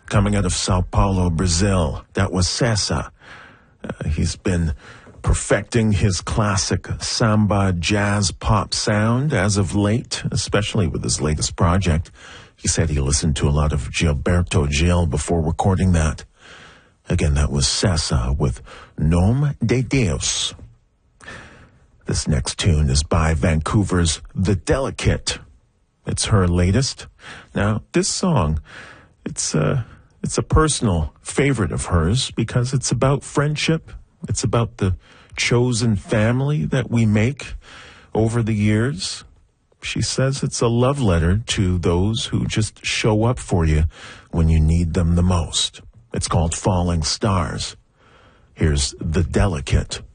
coming out of Sao Paulo, Brazil. That was Cessa. He's been perfecting his classic samba jazz pop sound as of late, especially with his latest project. He said he listened to a lot of Gilberto Gil before recording that. Again, that was Cessa with Nome de Deus. This next tune is by Vancouver's The Delicate. It's her latest. Now, this song, it's a personal favorite of hers because it's about friendship. It's about the chosen family that we make over the years. She says it's a love letter to those who just show up for you when you need them the most. It's called Falling Stars. Here's The Delicate.